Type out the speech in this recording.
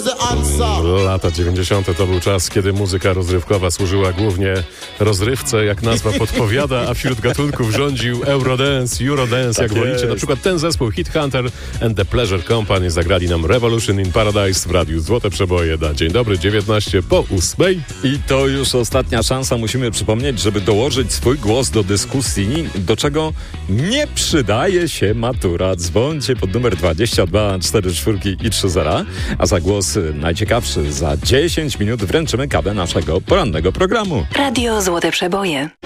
Lata 90. to był czas, kiedy muzyka rozrywkowa służyła głównie rozrywce, jak nazwa podpowiada, a wśród gatunków rządził Eurodance, Eurodance, jak wolicie. Na przykład ten zespół Hit Hunter and the Pleasure Company zagrali nam Revolution in Paradise w radiu Złote Przeboje na dzień dobry, 19 po 8. I to już ostatnia szansa, musimy przypomnieć, żeby dołożyć swój głos do dyskusji, do czego nie przydaje się matura. Dzwońcie pod numer 22 44 i 30, a za głos najciekawszy za 10 minut wręczymy kawę naszego porannego programu. Radio Złote Przeboje.